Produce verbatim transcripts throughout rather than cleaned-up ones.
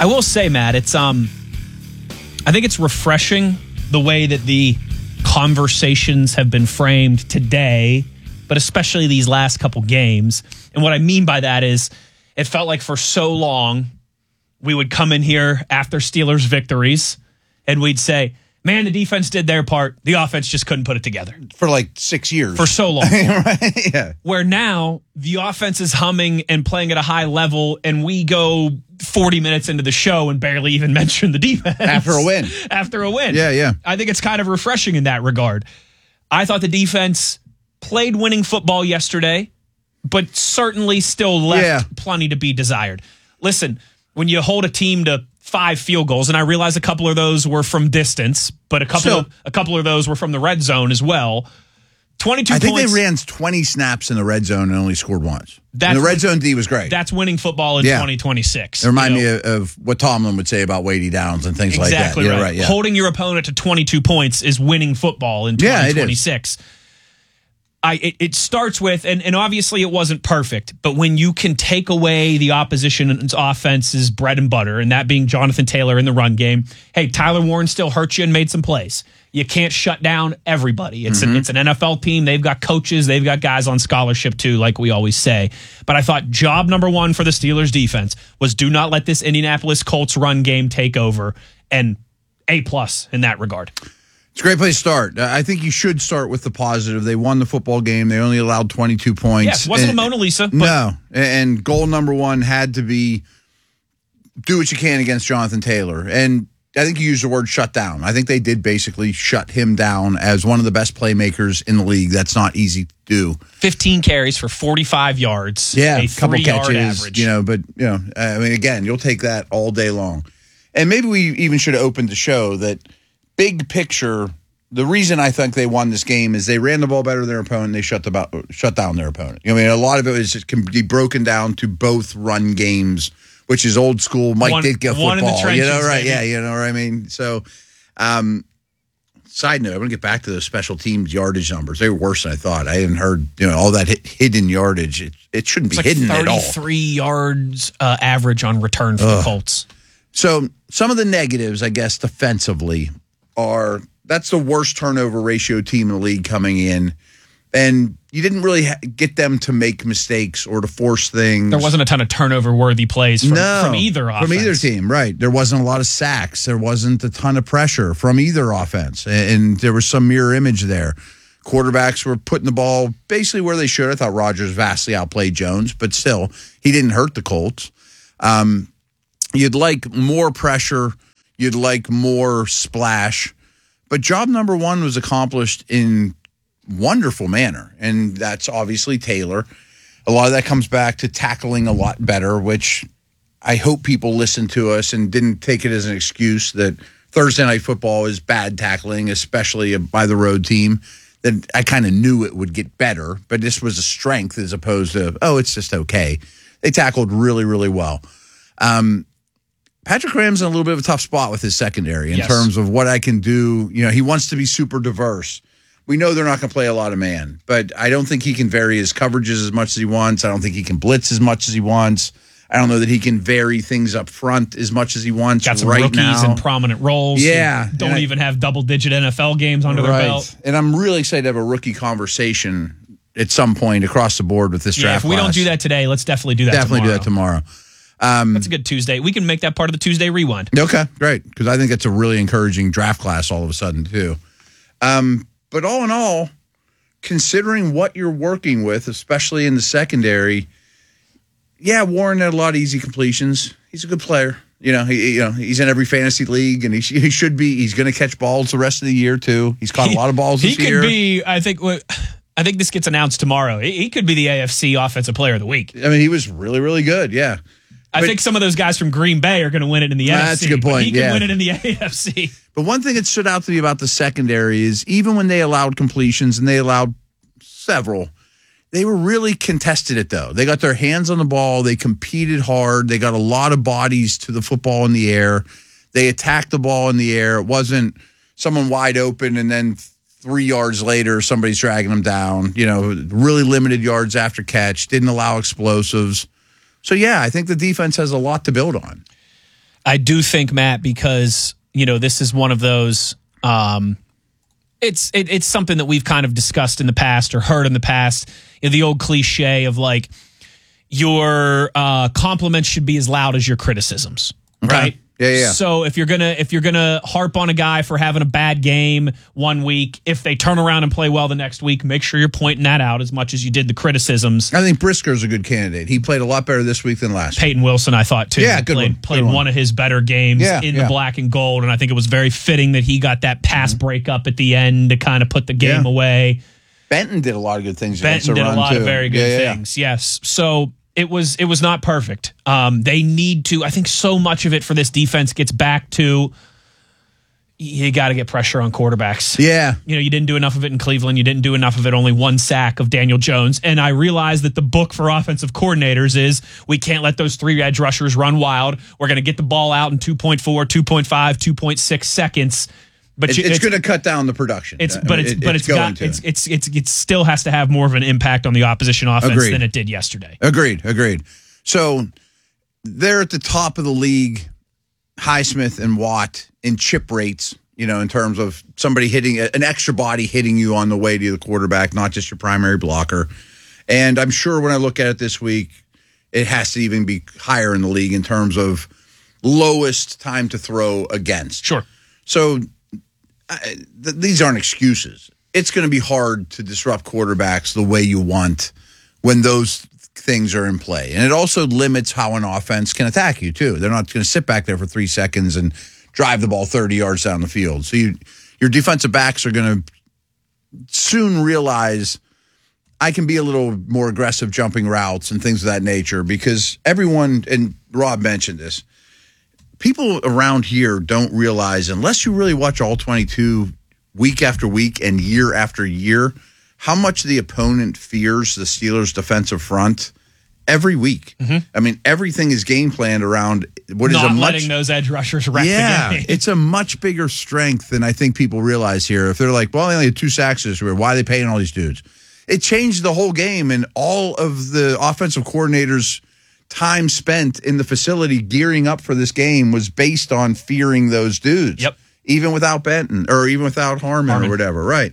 I will say, Matt, it's um, I think it's refreshing the way that the conversations have been framed today, but especially these last couple games. And what I mean by that is it felt like for so long we would come in here after Steelers victories and we'd say, man, the defense did their part. The offense just couldn't put it together. For like six years. For so long. Right? Yeah. Where now the offense is humming and playing at a high level, and we go forty minutes into the show and barely even mention the defense. After a win. After a win. Yeah, yeah. I think it's kind of refreshing in that regard. I thought the defense played winning football yesterday, but certainly still left Yeah. plenty to be desired. Listen, when you hold a team to five field goals, and I realize a couple of those were from distance, but a couple So, of, a couple of those were from the red zone as well. twenty-two I think points. they ran twenty snaps in the red zone and only scored once. That's and the red what- zone D was great. That's winning football in Yeah. twenty twenty-six. It reminded you know? me of, of what Tomlin would say about weighty downs and things Exactly like that. right. Yeah, right. Yeah. Holding your opponent to twenty-two points is winning football in Yeah, it is. twenty twenty-six. I, it, it starts with, and, and obviously it wasn't perfect, but when you can take away the opposition's offense's bread and butter, and that being Jonathan Taylor in the run game, hey, Tyler Warren still hurt you and made some plays. You can't shut down everybody. It's, Mm-hmm. an, it's an N F L team. They've got coaches. They've got guys on scholarship too, like we always say. But I thought job number one for the Steelers defense was do not let this Indianapolis Colts run game take over, and A plus in that regard. It's a great place to start. I think you should start with the positive. They won the football game. They only allowed twenty-two points. Yes, wasn't and, a Mona Lisa. But No. And goal number one had to be do what you can against Jonathan Taylor. And I think you used the word shut down. I think they did basically shut him down as one of the best playmakers in the league. That's not easy to do. fifteen carries for forty-five yards. Yeah, a a couple three-yard catches, average. you know, but, you know, I mean, again, you'll take that all day long. And maybe we even should have opened the show that big picture, the reason I think they won this game is they ran the ball better than their opponent. They shut the shut down their opponent. I mean, a lot of it is it can be broken down to both run games, which is old school. Mike One- did get one in the football, you know, trenches, right? baby. Yeah, you know what I mean. So, um, side note, I'm gonna get back to those special teams yardage numbers. They were worse than I thought. I hadn't heard, you know, all that hit, hidden yardage. It, it shouldn't be It's like hidden at all. thirty-three yards uh, average on return for the Colts. So some of the negatives, I guess, defensively are that's the worst turnover ratio team in the league coming in. And you didn't really ha- get them to make mistakes or to force things. There wasn't a ton of turnover-worthy plays from, no, from either offense. From either team, right. There wasn't a lot of sacks. There wasn't a ton of pressure from either offense. And, and there was some mirror image there. Quarterbacks were putting the ball basically where they should. I thought Rodgers vastly outplayed Jones, but still, he didn't hurt the Colts. Um, you'd like more pressure. You'd like more splash. But job number one was accomplished in wonderful manner, and that's obviously Taylor. A lot of that comes back to tackling a lot better, which I hope people listened to us and didn't take it as an excuse that Thursday Night Football is bad tackling, especially by the road team. That I kind of knew it would get better, but this was a strength as opposed to, oh, it's just okay. They tackled really, really well. Um, Patrick Graham's in a little bit of a tough spot with his secondary in Yes. terms of what I can do. You know, he wants to be super diverse. We know they're not going to play a lot of man, but I don't think he can vary his coverages as much as he wants. I don't think he can blitz as much as he wants. I don't know that he can vary things up front as much as he wants Got some right rookies now. in prominent roles. Yeah, who Don't and I- even have double-digit N F L games under their Right. belt. And I'm really excited to have a rookie conversation at some point across the board with this Yeah, draft if we class. don't do that today, let's definitely do that Definitely tomorrow. do that tomorrow. That's a good Tuesday. We can make that part of the Tuesday Rewind. Okay, great. Because I think it's a really encouraging draft class all of a sudden, too. Um, but all in all, considering what you're working with, especially in the secondary, yeah, Warren had a lot of easy completions. He's a good player. You know, he you know he's in every fantasy league, and he, sh- he should be. He's going to catch balls the rest of the year too. He's caught a lot of balls He this could year. be, I think, what- I think this gets announced tomorrow. He, he could be the A F C Offensive Player of the Week. I mean, he was really, really good. Yeah. I But- think some of those guys from Green Bay are going to win it in the N F C. That's a good but point, He can yeah. win it in the A F C. But one thing that stood out to me about the secondary is even when they allowed completions, and they allowed several, they were really contested it, though. They got their hands on the ball. They competed hard. They got a lot of bodies to the football in the air. They attacked the ball in the air. It wasn't someone wide open and then three yards later somebody's dragging them down. You know, really limited yards after catch. Didn't allow explosives. So, yeah, I think the defense has a lot to build on. I do think, Matt, because, you know, this is one of those, um, it's it, it's something that we've kind of discussed in the past or heard in the past. You know, the old cliche of like, your uh, compliments should be as loud as your criticisms, Okay. right? Yeah, yeah. So if you're gonna if you're gonna harp on a guy for having a bad game one week, if they turn around and play well the next week, make sure you're pointing that out as much as you did the criticisms. I think Brisker's a good candidate. He played a lot better this week than last. Peyton Wilson, I thought too. Yeah, good played, one. Played Good one. one of his better games Yeah, in yeah. the black and gold, and I think it was very fitting that he got that pass Mm-hmm. breakup at the end to kind of put the game Yeah. away. Benton did a lot of good things. against Benton the did a run, lot too. of very good Yeah, yeah, things. Yes. So it was it was not perfect. Um, they need to. I think so much of it for this defense gets back to you got to get pressure on quarterbacks. Yeah. You know, you didn't do enough of it in Cleveland. You didn't do enough of it. Only one sack of Daniel Jones. And I realize that the book for offensive coordinators is we can't let those three edge rushers run wild. We're going to get the ball out in two point four, two point five, two point six seconds. But It's, you, it's, going to cut down the production. It's I but mean, it's it- but it's going got to. it's, it's it's it still has to have more of an impact on the opposition offense Agreed. than it did yesterday. Agreed. Agreed. So they're at the top of the league, Highsmith and Watt in chip rates, you know, in terms of somebody hitting an extra body hitting you on the way to the quarterback, not just your primary blocker. And I'm sure when I look at it this week, it has to even be higher in the league in terms of lowest time to throw against. Sure. So I, th- these aren't excuses. It's going to be hard to disrupt quarterbacks the way you want when those things are in play. And it also limits how an offense can attack you, too. They're not going to sit back there for three seconds and drive the ball thirty yards down the field. So you, your defensive backs are going to soon realize I can be a little more aggressive jumping routes and things of that nature because everyone, and Rob mentioned this, people around here don't realize, unless you really watch all twenty-two week after week and year after year, how much the opponent fears the Steelers' defensive front every week. Mm-hmm. I mean, everything is game planned around what is Not a much letting those edge rushers wreck yeah, the game. it's a much bigger strength than I think people realize here. If they're like, well, they only had two sacks this year, why are they paying all these dudes? It changed the whole game, and all of the offensive coordinators' time spent in the facility gearing up for this game was based on fearing those dudes. Yep. Even without Benton or even without Harmon, Harmon. or whatever. Right.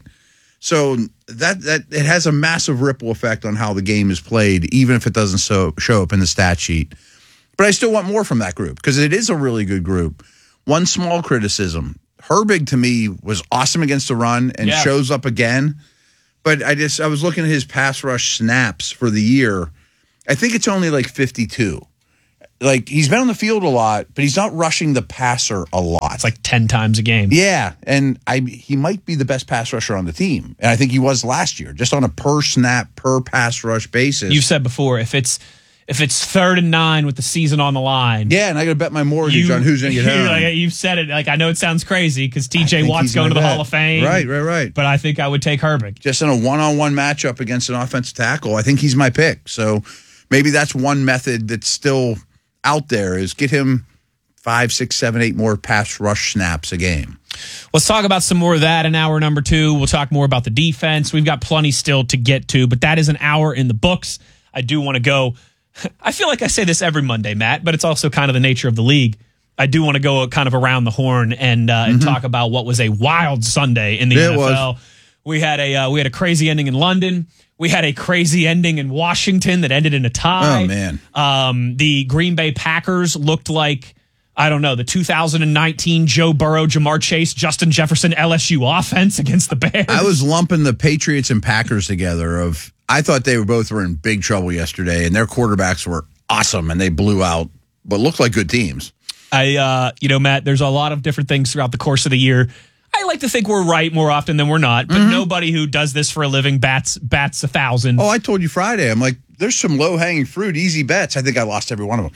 So that that it has a massive ripple effect on how the game is played, even if it doesn't so, show up in the stat sheet. But I still want more from that group because it is a really good group. One small criticism. Herbig, to me, was awesome against the run and Yeah. shows up again. But I just I was looking at his pass rush snaps for the year. I think it's only like fifty-two. Like, he's been on the field a lot, but he's not rushing the passer a lot. It's like ten times a game. Yeah, and I he might be the best pass rusher on the team. And I think he was last year, just on a per snap, per pass rush basis. You've said before, if it's if it's third and nine with the season on the line. yeah, and I got to bet my mortgage You, on who's going to get home. like, you've said it. Like I know it sounds crazy because T I J think Watt's he's going to gonna the bet. Hall of Fame. Right, right, right. But I think I would take Herbig. Just in a one-on-one matchup against an offensive tackle, I think he's my pick. So maybe that's one method that's still out there is get him five, six, seven, eight more pass rush snaps a game. Let's talk about some more of that in hour number two. We'll talk more about the defense. We've got plenty still to get to, but that is an hour in the books. I do want to go. I feel like I say this every Monday, Matt, but it's also kind of the nature of the league. I do want to go kind of around the horn and uh, and talk about what was a wild Sunday in the Yeah, it N F L. was. We had a uh, we had a crazy ending in London. We had a crazy ending in Washington that ended in a tie. Oh, man. Um, the Green Bay Packers looked like, I don't know, the two thousand nineteen Joe Burrow, Jamar Chase, Justin Jefferson L S U offense against the Bears. I was lumping the Patriots and Packers together. Of I thought they were both were in big trouble yesterday, and their quarterbacks were awesome, and they blew out what looked like good teams. I, uh, you know, Matt, there's a lot of different things throughout the course of the year. I like to think we're right more often than we're not, but nobody who does this for a living bats bats a thousand. Oh, I told you Friday. I'm like, there's some low-hanging fruit, easy bets. I think I lost every one of them.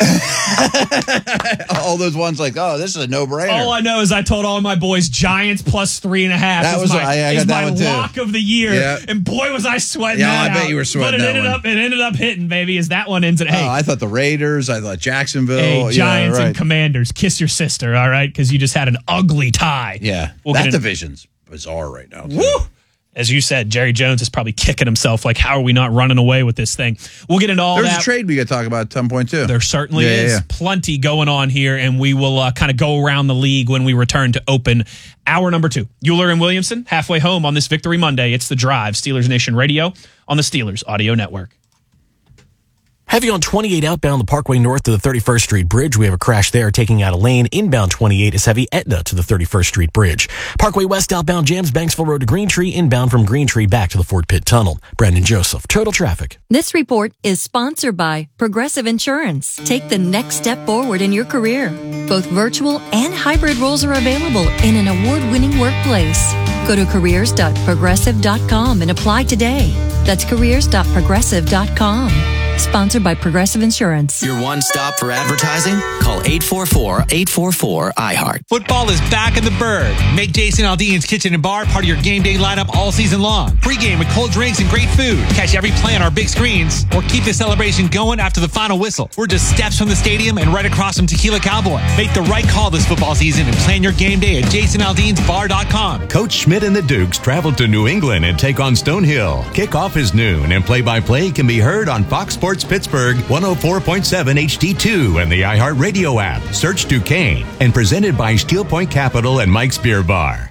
All those ones like, oh, this is a no-brainer. All I know is I told all my boys Giants plus three and a half That is was- my, I- I is got that my one too. lock of the year. Yeah. And boy, was I sweating Yeah, that I bet out. you were sweating But it that ended one. up it ended up hitting, baby, as that one ends at Oh, hey. I thought the Raiders. I thought Jacksonville. Hey, Yeah, Giants right. and Commanders, kiss your sister, all right? Because you just had an ugly tie. Yeah, We'll that get in- division's bizarre right now. too. Woo! as you said, Jerry Jones is probably kicking himself like, how are we not running away with this thing? We'll get into all There's that. There's a trade we got to talk about at some point, too. There certainly yeah, is yeah, yeah. plenty going on here, and we will uh, kind of go around the league when we return to open hour number two. Euler and Williamson, halfway home on this Victory Monday. It's The Drive, Steelers Nation Radio on the Steelers Audio Network. Heavy on twenty-eight outbound the Parkway North to the thirty-first Street Bridge. We have a crash there taking out a lane. Inbound twenty-eight is heavy Etna to the thirty-first Street Bridge. Parkway West outbound jams Banksville Road to Green Tree. Inbound from Green Tree back to the Fort Pitt Tunnel. Brandon Joseph, Total Traffic. This report is sponsored by Progressive Insurance. Take the next step forward in your career. Both virtual and hybrid roles are available in an award-winning workplace. Go to careers dot progressive dot com and apply today. That's careers dot progressive dot com. Sponsored by Progressive Insurance. Your one stop for advertising? Call eight four four, eight four four, I heart. Football is back in the Bird. Make Jason Aldean's Kitchen and Bar part of your game day lineup all season long. Pre-game with cold drinks and great food. Catch every play on our big screens or keep the celebration going after the final whistle. We're just steps from the stadium and right across from Tequila Cowboy. Make the right call this football season and plan your game day at jason aldeans bar dot com. Coach Schmidt and the Dukes travel to New England and take on Stonehill. Kickoff is noon and play-by-play can be heard on Fox Sports Pittsburgh one oh four point seven H D two and the iHeartRadio app. Search Duquesne and presented by Steel Point Capital and Mike's Beer Bar.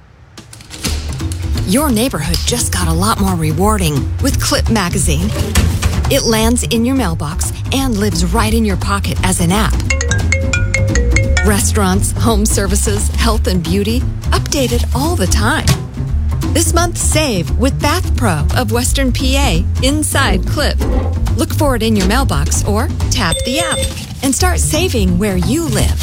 Your neighborhood just got a lot more rewarding with Clip Magazine. It lands in your mailbox and lives right in your pocket as an app. Restaurants, home services, health and beauty, updated all the time. This month, save with Bath Pro of Western P A inside Clip. Look for it in your mailbox or tap the app and start saving where you live.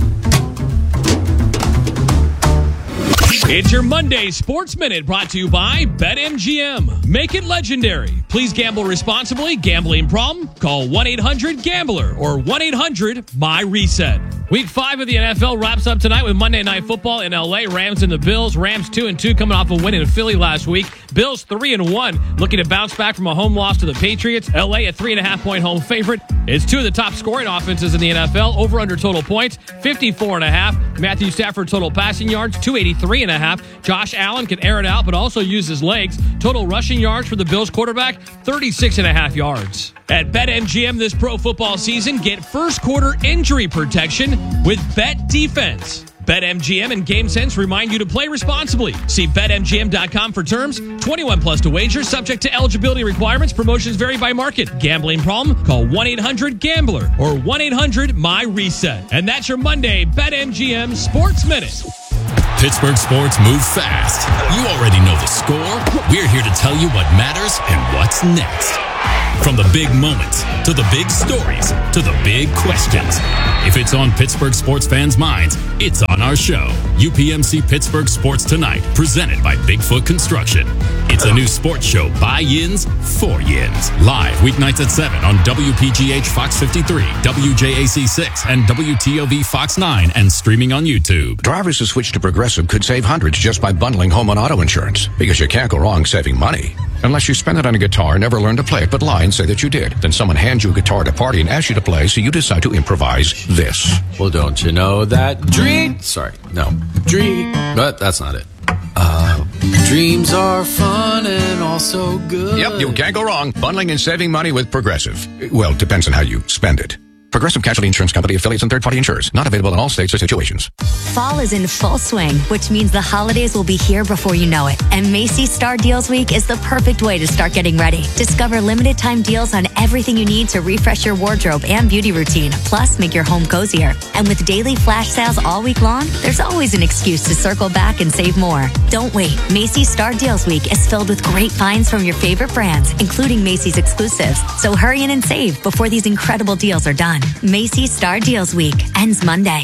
It's your Monday Sports Minute brought to you by BetMGM. Make it legendary. Please gamble responsibly. Gambling problem? Call one eight hundred gambler or one eight hundred my reset. Week five of the N F L wraps up tonight with Monday Night Football in L A. Rams and the Bills. Rams two and two coming off a win in Philly last week. Bills three and one looking to bounce back from a home loss to the Patriots. L A a three and a half point home favorite. It's two of the top scoring offenses in the N F L. Over under total points fifty-four and a half. Matthew Stafford total passing yards two eighty-three and a half. Josh Allen can air it out but also use his legs. Total rushing yards for the Bills quarterback thirty-six and a half yards. At BetMGM this pro football season, get first quarter injury protection with Bet Defense. BetMGM and GameSense remind you to play responsibly. See Bet M G M dot com for terms. twenty-one plus to wager, subject to eligibility requirements. Promotions vary by market. Gambling problem? Call one eight hundred gambler or one eight hundred my reset. And that's your Monday BetMGM Sports Minute. Pittsburgh sports move fast. You already know the score. We're here to tell you what matters and what's next. From the big moments, to the big stories, to the big questions. If it's on Pittsburgh sports fans' minds, it's on our show. U P M C Pittsburgh Sports Tonight, presented by Bigfoot Construction. It's a new sports show by Yins, for Yins. Live weeknights at seven on W P G H Fox fifty-three, W J A C six, and W T O V Fox nine, and streaming on YouTube. Drivers who switch to Progressive could save hundreds just by bundling home and auto insurance, because you can't go wrong saving money. Unless you spend it on a guitar, never learn to play it, but lie and say that you did. Then someone hands you a guitar at a party and asks you to play, so you decide to improvise this. Well, don't you know that dream... Sorry, no. Dream... But that's not it. Uh, dreams are fun and also good. Yep, you can't go wrong bundling and saving money with Progressive. Well, depends on how you spend it. Progressive Casualty Insurance Company, affiliates, and third-party insurers. Not available in all states or situations. Fall is in full swing, which means the holidays will be here before you know it. And Macy's Star Deals Week is the perfect way to start getting ready. Discover limited-time deals on everything you need to refresh your wardrobe and beauty routine, plus make your home cozier. And with daily flash sales all week long, there's always an excuse to circle back and save more. Don't wait. Macy's Star Deals Week is filled with great finds from your favorite brands, including Macy's exclusives. So hurry in and save before these incredible deals are done. Macy's Star Deals Week ends Monday.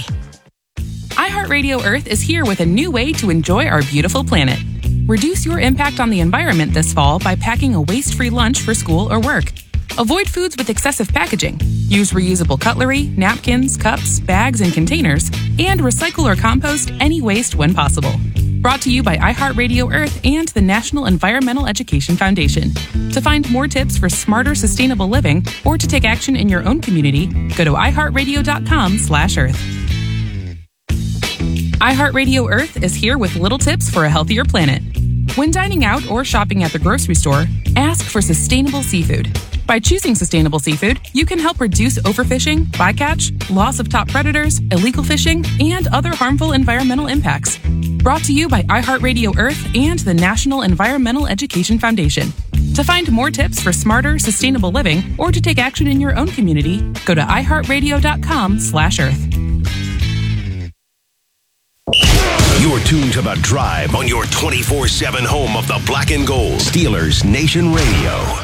iHeartRadio Earth is here with a new way to enjoy our beautiful planet. Reduce your impact on the environment this fall by packing a waste-free lunch for school or work. Avoid foods with excessive packaging. Use reusable cutlery, napkins, cups, bags, and containers, and recycle or compost any waste when possible. Brought to you by iHeartRadio Earth and the National Environmental Education Foundation. To find more tips for smarter, sustainable living, or to take action in your own community, go to iHeartRadio.com slash Earth. iHeartRadio Earth is here with little tips for a healthier planet. When dining out or shopping at the grocery store, ask for sustainable seafood. By choosing sustainable seafood, you can help reduce overfishing, bycatch, loss of top predators, illegal fishing, and other harmful environmental impacts. Brought to you by iHeartRadio Earth and the National Environmental Education Foundation. To find more tips for smarter, sustainable living, or to take action in your own community, go to iHeartRadio.com slash Earth. You're tuned to The Drive on your twenty-four seven home of the Black and Gold. Steelers Nation Radio.